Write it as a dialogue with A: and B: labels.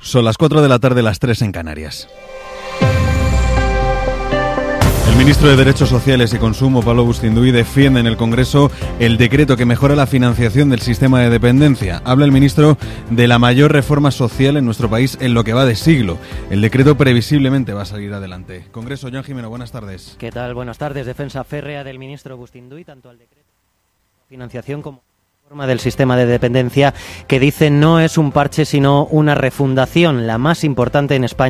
A: Son las 4 de la tarde, las 3 en Canarias. El ministro de Derechos Sociales y Consumo, Pablo Bustinduy, defiende en el Congreso el decreto que mejora la financiación del sistema de dependencia. Habla el ministro de la mayor reforma social en nuestro país en lo que va de siglo. El decreto previsiblemente va a salir adelante. Congreso, Joan Jimeno, buenas tardes.
B: ¿Qué tal? Buenas tardes. Defensa férrea del ministro Bustinduy, tanto al decreto de financiación como reforma del sistema de dependencia, que dice no es un parche sino una refundación, la más importante en España